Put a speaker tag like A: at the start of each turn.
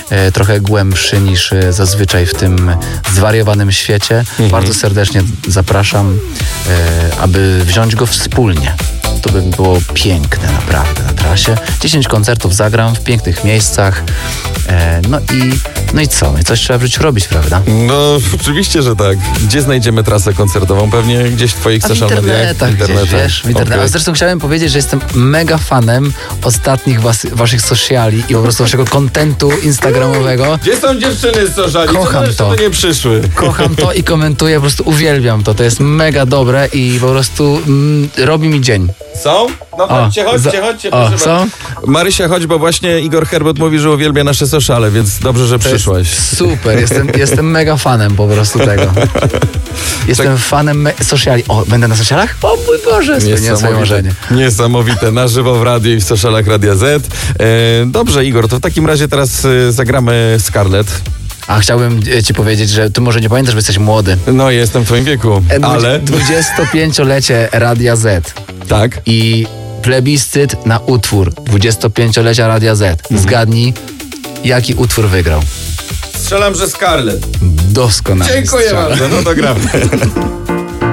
A: trochę głębszy niż zazwyczaj w tym zwariowanym świecie. Bardzo serdecznie zapraszam, aby wziąć go wspólnie. To by było piękne naprawdę na trasie. 10 koncertów zagram w pięknych miejscach. No i co? Coś trzeba w życiu robić, prawda?
B: No, oczywiście, że tak. Gdzie znajdziemy trasę koncertową? Pewnie gdzieś w twoich social mediach?
A: W internetach.
B: Okay.
A: A zresztą chciałem powiedzieć, że jestem mega fanem ostatnich waszych sociali i po prostu waszego kontentu instagramowego.
B: Gdzie są dziewczyny z sociali?
A: Kocham to.
B: Nie przyszły.
A: Kocham to i komentuję, po prostu uwielbiam to. To jest mega dobre i po prostu robi mi dzień.
B: Są? No chodźcie, proszę
A: są?
B: Marysia, chodź, bo właśnie Igor Herbert mówi, że uwielbia nasze sociale, więc dobrze, że przyszłaś.
A: Super, jestem mega fanem po prostu tego. Jestem fanem sociali. O, będę na socialach? O mój Boże, spełniłem swoje marzenie.
B: Niesamowite, na żywo w radiu i w socialach Radia Z. Dobrze, Igor, to w takim razie teraz zagramy Scarlett.
A: A chciałbym ci powiedzieć, że ty może nie pamiętasz, że jesteś młody.
B: No, jestem w twoim wieku, ale...
A: 25-lecie Radia Z.
B: Tak.
A: I plebiscyt na utwór 25-lecia Radia Z. Zgadnij, jaki utwór wygrał.
B: Strzelam, że Scarlett.
A: Doskonale.
B: Dziękuję bardzo, no to gramy.